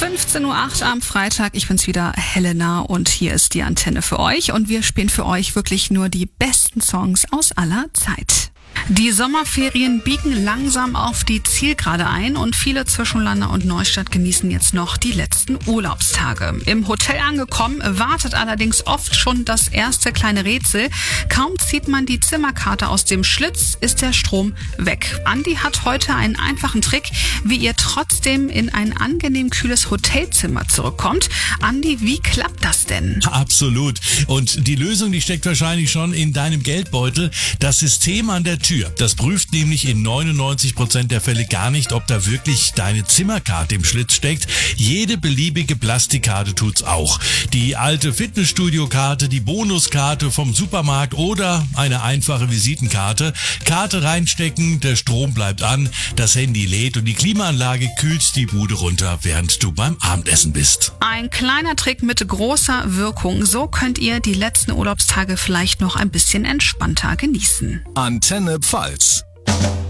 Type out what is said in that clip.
15:08 Uhr am Freitag. Ich bin's wieder, Helena, und hier ist die Antenne für euch. Und wir spielen für euch wirklich nur die besten Songs aus aller Zeit. Die Sommerferien biegen langsam auf die Zielgerade ein und viele zwischen Landau und Neustadt genießen jetzt noch die letzten Urlaubstage. Im Hotel angekommen wartet allerdings oft schon das erste kleine Rätsel. Kaum zieht man die Zimmerkarte aus dem Schlitz, ist der Strom weg. Andi hat heute einen einfachen Trick, wie ihr trotzdem in ein angenehm kühles Hotelzimmer zurückkommt. Andi, wie klappt das denn? Absolut. Und die Lösung, die steckt wahrscheinlich schon in deinem Geldbeutel. Das System an der Tür. Das prüft nämlich in 99% der Fälle gar nicht, ob da wirklich deine Zimmerkarte im Schlitz steckt. Jede beliebige Plastikkarte tut's auch. Die alte Fitnessstudio-Karte, die Bonuskarte vom Supermarkt oder eine einfache Visitenkarte. Karte reinstecken, der Strom bleibt an, das Handy lädt und die Klimaanlage kühlt die Bude runter, während du beim Abendessen bist. Ein kleiner Trick mit großer Wirkung. So könnt ihr die letzten Urlaubstage vielleicht noch ein bisschen entspannter genießen. Antenne Pfalz.